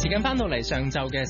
時間翻到嚟上晝嘅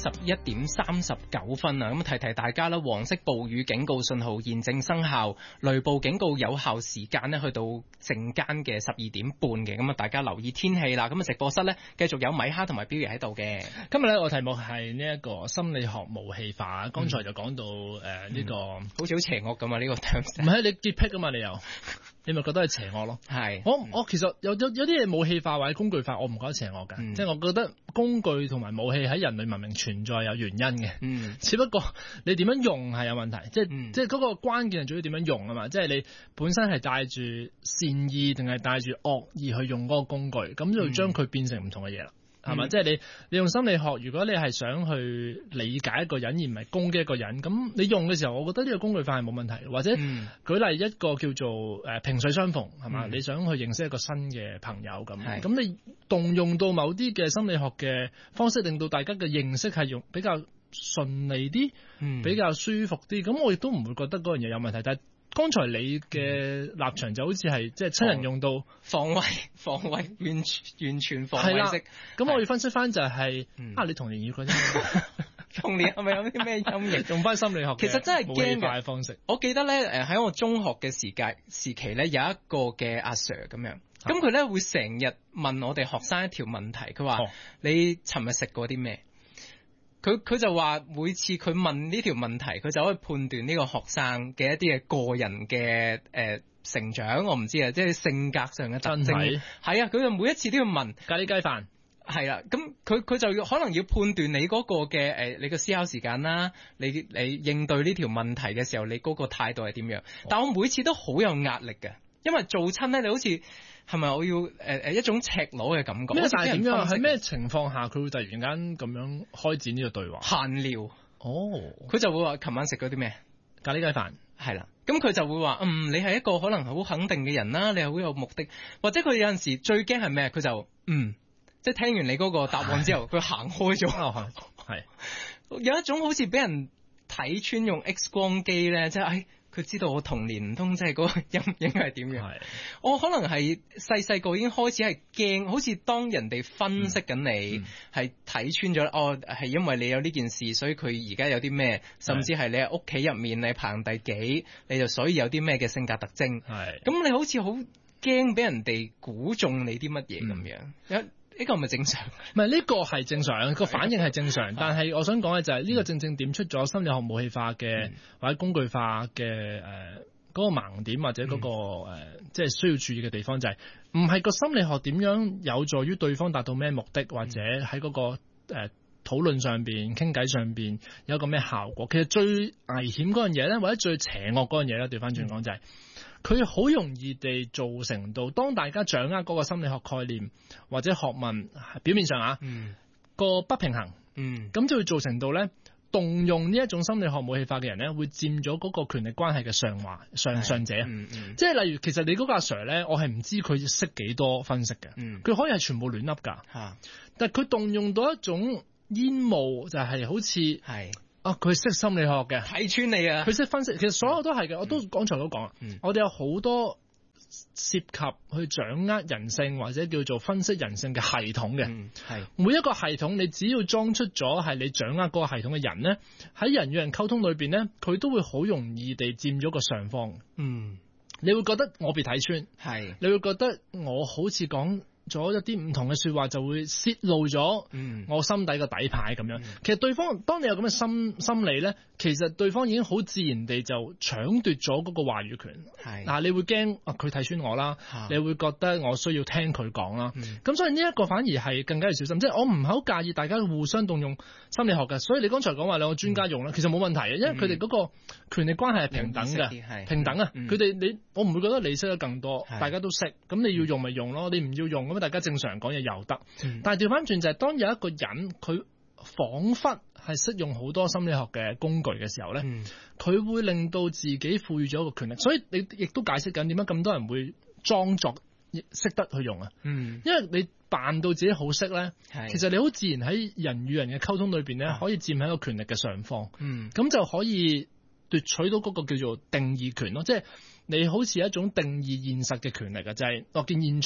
11:39啊，咁提提大家啦，黃色暴雨警告信號現正生效，雷暴警告有效時間呢去到陣間嘅12點半嘅，咁啊大家留意天氣啦。咁啊直播室呢繼續有米哈同埋標爺喺度嘅。 今日呢我題目係呢一個心理學無戲化，剛才就講到呢個好似好邪惡咁啊呢個 term。 唔係你潔癖㗎嘛，你咪覺得係邪惡咯？係，我其實有啲嘢武器化或者工具化，我唔覺得邪惡㗎。即係我覺得工具同埋武器喺人類文明存在有原因嘅。只不過你點樣用係有問題。即係嗰個關鍵係在於點樣用啊嘛。即係你本身係帶住善意定係帶住惡意去用嗰個工具，咁就將佢變成唔同嘅嘢啦。係嘛？即係你用心理學，如果你係想去理解一個人而唔係攻擊一個人，咁你用嘅時候，我覺得呢個工具化係冇問題。或者舉例一個叫做萍水相逢，係嘛？你想去認識一個新嘅朋友咁你動用到某啲嘅心理學嘅方式，令到大家嘅認識係用比較順利啲，比較舒服啲，咁我亦都唔會覺得嗰樣嘢有問題。但係剛才你嘅立場就好似係即係親人用到防衛完全防衛式。 咁我要分析翻就係你童年遇過啲童年係咪有啲咩陰影？ 用翻心理學， 其實真係驚嘅方式。 我記得咧喺我中學嘅時期咧有一個嘅阿 Sir 咁樣，咁佢咧會成日問我哋學生一條問題，佢話你尋日食過啲咩？佢就話每次佢問呢條問題，佢就可以判斷呢個學生嘅一啲嘅個人嘅成長，我唔知啊，即係性格上嘅特徵。係啊，佢就每一次都要問咖喱雞飯。 係啦，咁佢就可能要判斷你嗰個嘅你個思考時間啦，你應對呢條問題嘅時候，你嗰個態度係點樣？但我每次都好有壓力嘅，因為做親咧，你好似係咪我要一種赤裸嘅感覺？ 咩？但係點樣？喺咩情況下佢會突然間咁樣開展呢個對話？ 閒聊。佢就會話：琴晚食咗啲咩？ 咖喱雞飯。 係啦，咁佢就會話：你係一個可能好肯定嘅人啦，你係好有目的，或者佢有陣時最驚係咩？佢就即係聽完你嗰個答案之後，佢行開咗。係有一種好似俾人睇穿用 X 光機咧，即係佢知道我童年唔通即係嗰個陰影係點樣？我可能係細個已經開始係驚，好似當人哋分析緊你係睇穿咗，係因為你有呢件事，所以佢而家有啲咩，甚至係你喺屋企入面你排行第幾，你就所以有啲咩嘅性格特徵。咁你好似好驚俾人哋估中你啲乜嘢咁樣。呢個係咪正常？ 唔係，呢個係正常，個反應係正常。但係我想講嘅就係呢個正正點出咗心理學武器化嘅或者工具化嘅嗰個盲點，或者嗰個即係需要注意嘅地方，就係唔係個心理學點樣有助於對方達到咩目的，或者喺嗰個討論上邊、傾偈上邊有一個咩效果。其實最危險嗰樣嘢咧，或者最邪惡嗰樣嘢咧，調翻轉講就係佢好容易地造成到，當大家掌握嗰個心理學概念或者學問，表面上個不平衡，咁就會造成到咧，動用呢一種心理學武器化嘅人咧，會佔咗嗰個權力關係嘅上者。即係例如，其實你嗰個阿 Sir 咧，我係唔知佢識幾多分析嘅，佢可以係全部亂噏㗎。但係佢動用到一種煙霧，就係好似佢識心理學嘅， 睇穿你啊！ 佢識分析，其實所有都係嘅。我都剛才都講，我哋有好多涉及去掌握人性或者叫做分析人性嘅系統嘅。每一個系統，你只要裝出咗係你掌握嗰個系統嘅人咧，喺人與人溝通裏邊咧，佢都會好容易地佔咗個上方。你會覺得我被睇穿，你會覺得我好似講咗一啲唔同嘅說話，就會泄露咗我心底個底牌咁樣。其實對方當你有咁嘅心理咧，其實對方已經好自然地就搶奪咗嗰個話語權。你會驚佢睇穿我啦，你會覺得我需要聽佢講啦。咁所以呢一個反而係更加要小心。即係我唔係好介意大家互相動用心理學嘅。所以你剛才講話兩個專家用啦，其實冇問題嘅，因為佢哋嗰個權力關係係平等嘅，平等啊。佢哋我唔會覺得你識得更多，大家都識，咁你要用咪用咯，你唔要用咁大家正常講嘢又得。但係調翻轉就係當有一個人佢彷彿係識用好多心理學嘅工具嘅時候咧，佢會令到自己賦予咗一個權力。所以你亦都解釋緊點解咁多人會裝作識得去用啊。因為你扮到自己好識咧，其實你好自然喺人與人嘅溝通裏邊咧，可以佔喺一個權力嘅上方。咁就可以奪取到嗰個叫做定義權咯，即係你好似一種定義現實嘅權力啊，就係落見現象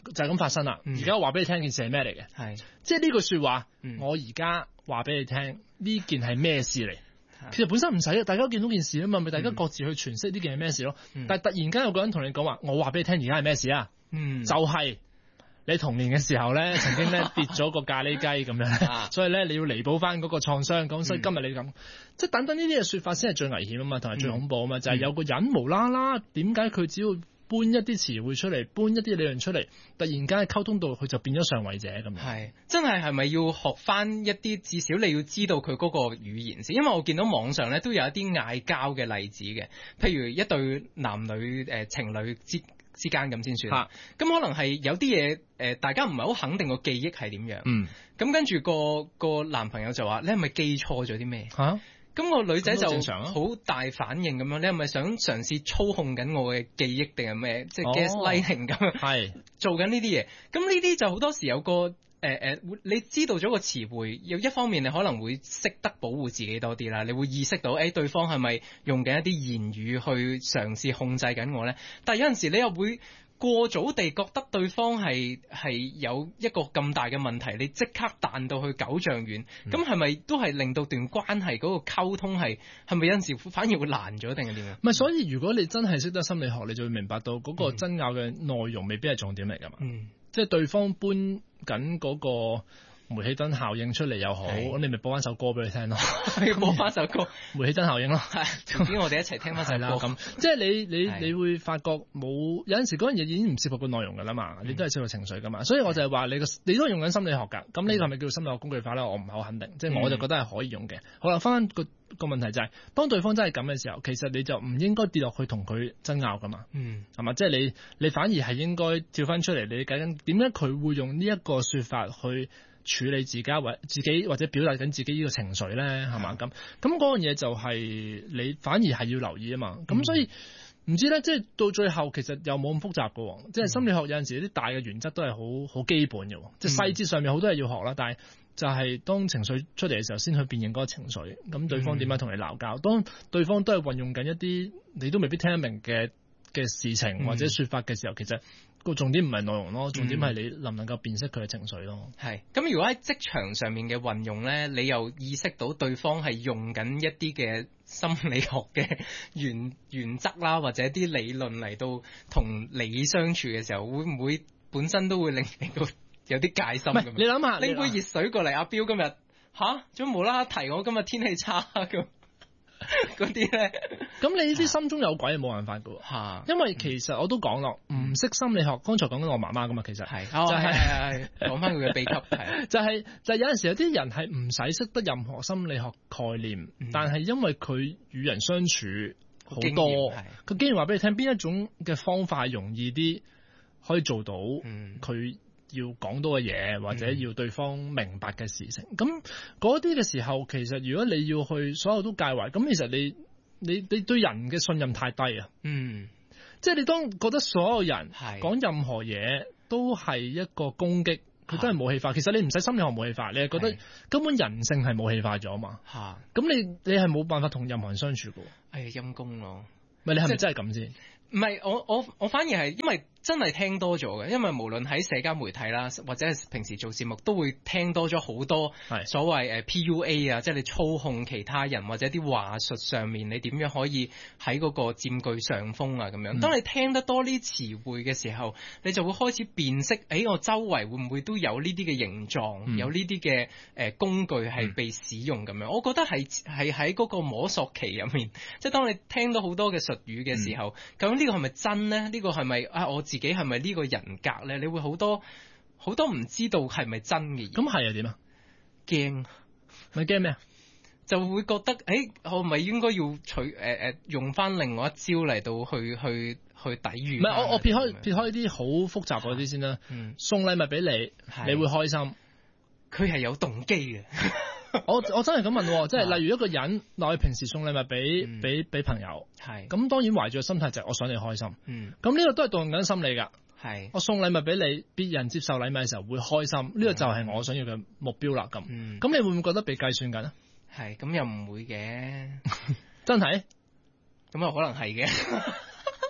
就係咁發生啦。而家話俾你聽件事係咩嚟嘅？ 係即係呢句說話，我而家話俾你聽呢件係咩事嚟？其實本身唔使，大家都見到件事啊嘛，咪大家各自去詮釋呢件係咩事咯。但係突然間有個人同你講話，我話俾你聽而家係咩事啊？就係你童年嘅時候咧，曾經咧跌咗個咖喱雞咁樣，所以咧你要彌補翻嗰個創傷，咁所以今日你咁，即係等等呢啲嘅說法先係最危險啊嘛，同埋最恐怖啊嘛，就係有個人無啦啦，點解佢只要搬一啲詞彙出嚟，搬一啲理論出嚟，突然間溝通到佢就變咗上位者咁樣。 係真係咪要學翻一啲？至少你要知道佢嗰個語言先，因為我見到網上咧都有一啲嗌交嘅例子嘅，譬如一對男女情侶之間咁先算。咁可能係有啲嘢大家唔係好肯定個記憶係點樣。咁跟住個男朋友就話：你係咪記錯咗啲咩？咁個女仔就好大反應咁樣，你係咪想嘗試操控緊我嘅記憶定係咩？即係 gaslighting 咁樣，係做緊呢啲嘢。咁呢啲就好多時有個你知道咗個詞彙，有一方面你可能會識得保護自己多啲啦，你會意識到對方係咪用緊一啲言語去嘗試控制緊我咧？但係有陣時你又會過早地覺得對方係有一個咁大嘅問題，你即刻彈到去9丈遠，咁係咪都係令到段關係嗰個溝通係咪有陣時反而會難咗定係點樣？ 唔係，所以如果你真係識得心理學，你就會明白到嗰個爭拗嘅內容未必係重點嚟㗎嘛。即係對方搬緊嗰個煤氣燈效應出嚟又好，咁你咪播翻首歌俾佢聽咯。 播翻首歌， 煤氣燈效應咯。 遲啲我哋一齊聽翻首歌。 咁即係你會發覺冇有陣時嗰樣嘢已經唔涉及個內容㗎啦嘛，你都係涉及情緒㗎嘛。所以我就係話你都係用緊心理學㗎。咁呢個係咪叫心理學工具化咧？我唔係好肯定。即係我就覺得係可以用嘅。好啦，翻個問題就係，當對方真係咁嘅時候，其實你就唔應該跌落去同佢爭拗㗎嘛。係嘛？即係你反而係應該跳翻出嚟，你計緊點解佢會用呢一個說法去處理自己或者表達緊自己呢個情緒咧，係嘛？咁嗰樣嘢就係你反而係要留意啊嘛。咁所以唔知咧，即係到最後其實又冇咁複雜嘅，即係心理學有陣時啲大嘅原則都係好基本嘅，即係細節上面好多嘢要學啦。但係就係當情緒出嚟嘅時候，先去辨認嗰個情緒。咁對方點樣同你鬧交？當對方都係運用緊一啲你都未必聽得明嘅事情或者說法嘅時候，其實個重點唔係內容咯，重點係你能唔能夠辨識佢嘅情緒咯。 係咁，如果喺職場上面嘅運用咧，你又意識到對方係用緊一啲嘅心理學嘅原則啦，或者啲理論嚟到同你相處嘅時候，會唔會本身都會令你個有啲戒心咁？ 你諗下， 拎杯熱水過嚟，阿彪今日仲無啦啦提我今日天氣差咁。嗰啲咧， 咁你呢啲心中有鬼係冇辦法噶，因為其實我都講咯，唔識心理學，剛才講緊我媽媽噶嘛，其實係，就係講翻佢嘅秘笈，係， 就係有陣時有啲人係唔使識得任何心理學概念，但係因為佢與人相處好多，佢竟然話俾你聽邊一種嘅方法係容易啲可以做到，佢要講到嘅嘢，或者要對方明白嘅事情，咁嗰啲嘅時候，其實如果你要去所有都介懷，咁其實你對人嘅信任太低啊。即係你當覺得所有人講任何嘢都係一個攻擊，佢都係武器化。其實你唔使心理學武器化，你係覺得根本人性係武器化咗嘛。咁你係冇辦法同任何人相處噶。 哎呀，陰公咯。 咪你係咪真係咁先？ 唔係，我反而係因為真係聽多咗嘅，因為無論喺社交媒體啦，或者係平時做節目，都會聽多咗好多所謂PUA 啊，即係你操控其他人或者啲話術上面，你點樣可以喺嗰個佔據上風啊咁樣。當你聽得多呢詞彙嘅時候，你就會開始辨識，我周圍會唔會都有呢啲嘅形狀，有呢啲嘅工具係被使用咁樣。我覺得係喺嗰個摸索期入面，即係當你聽到好多嘅術語嘅時候，究竟呢個係咪真呢？呢個係咪我自己係咪呢個人格咧？你會好多唔知道係咪真嘅嘢。 咁係又點啊？ 驚， 咪驚咩啊？ 就會覺得我咪應該要用翻另外一招嚟到去抵禦。唔係我撇開啲好複雜嗰啲先啦。送禮物俾你，你會開心。 佢係有動機嘅。 我真係咁問，即係例如一個人，我平時送禮物俾朋友，咁當然懷住個心態就係我想你開心，咁呢個都係動用緊心理噶，我送禮物俾你，別人接受禮物嘅時候會開心，呢個就係我想要嘅目標啦，咁你會唔會覺得被計算緊啊？ 係，咁又唔會嘅， 真係， 咁又可能係嘅。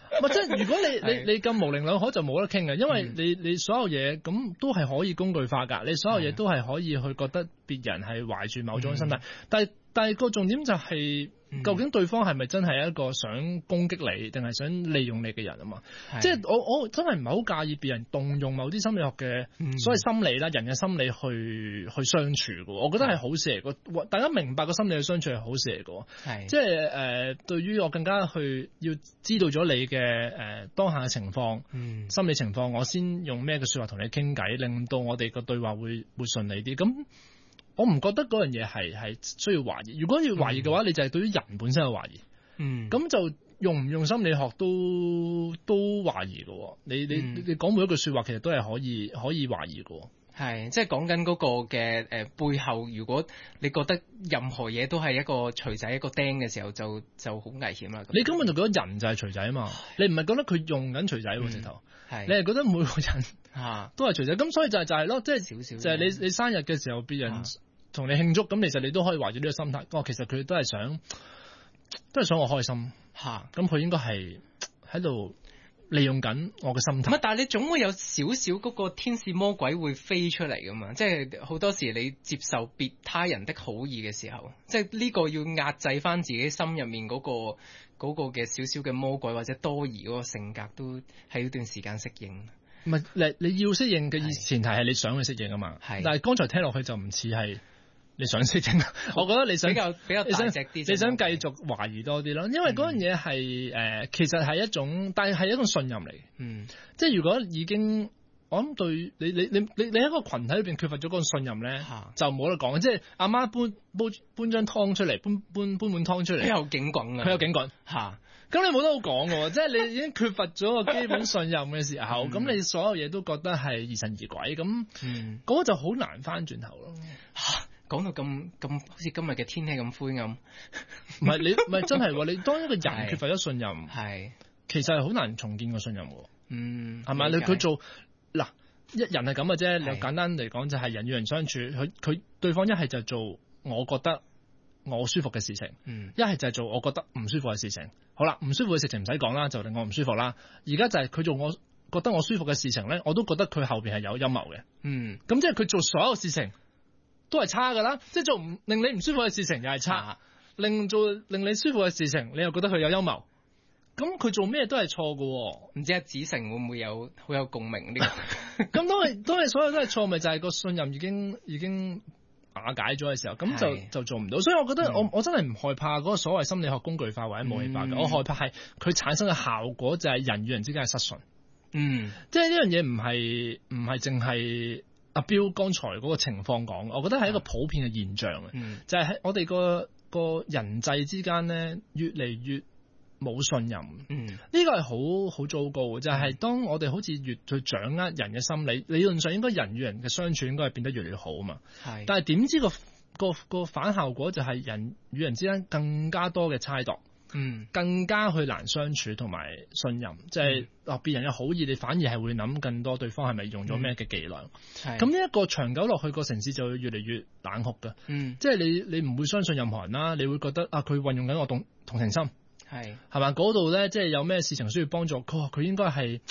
即係如果你咁模棱兩可就冇得傾嘅，因為你所有嘢咁都係可以工具化㗎，你所有嘢都係可以去覺得別人係懷住某種心態，但係個重點就係、究竟對方係咪真係一個想攻擊你，定係想利用你嘅人啊嘛？即係我真係唔係好介意別人動用某啲心理學嘅所謂心理啦，人嘅心理去相處嘅，我覺得係好事嚟嘅。大家明白個心理嘅相處係好事嚟嘅，即係對於我更加去要知道咗你嘅當下嘅情況、心理情況，我先用咩嘅説話同你傾偈，令到我哋個對話會順利啲。咁我唔覺得嗰樣嘢係需要懷疑。如果要懷疑嘅話，你就係對於人本身有懷疑。咁就用唔用心理學都懷疑嘅。你講每一句説話，其實都係可以懷疑嘅。 係，即係講緊嗰個嘅背後，如果你覺得任何嘢都係一個錘仔一個釘嘅時候，就好危險啦。 你根本就覺得人就係錘仔啊嘛，你唔係覺得佢用緊錘仔喎直頭，你係覺得每個人都係錘仔。咁所以就係咯，即係少少，就係你生日嘅時候，別人同你慶祝，咁其實你都可以懷住呢個心態。其實佢都係想我開心嚇，咁佢應該係喺度利用緊我嘅心態。 但係你總會有少少嗰個天使魔鬼會飛出嚟噶嘛？即係好多時你接受別他人的好意嘅時候，即係呢個要壓制翻自己心入面嗰個嘅少少嘅魔鬼或者多疑嗰個性格，都係一段時間適應。 唔係你要適應嘅前提係你想去適應啊嘛。但係剛才聽落去就唔似係你想適應。我覺得你想比較大隻啲， 你想繼續懷疑多啲咯。因為嗰樣嘢係其實係一種，但係一種信任嚟。即係如果已經我諗對你喺個群體裏邊缺乏咗嗰個信任咧，就冇得講。即係阿媽搬張湯出嚟，搬碗湯出嚟， 佢有警棍㗎， 佢有警棍嚇。咁你冇得好講嘅喎，即係你已經缺乏咗個基本信任嘅時候，咁你所有嘢都覺得係疑神疑鬼，咁嗰個就好難翻轉頭咯。 講到咁好似今日嘅天氣咁灰暗， 唔係真係喎！你當一個人缺乏咗信任，其實係好難重建個信任喎。係咪？佢做嗱一人係咁嘅啫。你簡單嚟講，就係人與人相處，佢對方一係就做我覺得我舒服嘅事情，一係就係做我覺得唔舒服嘅事情。好啦，唔舒服嘅事情唔使講啦，就令我唔舒服啦。而家就係佢做我覺得我舒服嘅事情咧，我都覺得佢後邊係有陰謀嘅。咁即係佢做所有事情都係差㗎啦，即係做令你唔舒服嘅事情又係差，令你舒服嘅事情你又覺得佢有陰謀，咁佢做咩都係錯㗎喎。 唔知阿子成會唔會好有共鳴呢個？ 咁都係所有都係錯，咪就係個信任已經瓦解咗嘅時候，咁就做唔到。所以我覺得我真係唔害怕嗰個所謂心理學工具化或者武器化嘅，我害怕係佢產生嘅效果就係人與人之間嘅失信。即係呢樣嘢唔係淨係阿標剛才嗰個情況講，我覺得係一個普遍嘅現象嘅，就係喺我哋個人際之間咧，越嚟越冇信任。呢個係好糟糕嘅，就係當我哋好似越去掌握人嘅心理，理論上應該人與人嘅相處應該係變得越嚟越好啊嘛。但係點知個反效果就係人與人之間更加多嘅猜度。更加去難相處同埋信任，即係別人嘅好意，你反而係會諗更多對方係咪用咗咩嘅伎倆。咁呢一個長久落去，個城市就會越嚟越冷酷嘅。即係你唔會相信任何人啦，你會覺得佢運用緊我同情心，係嘛？嗰度咧，即係有咩事情需要幫助，佢應該係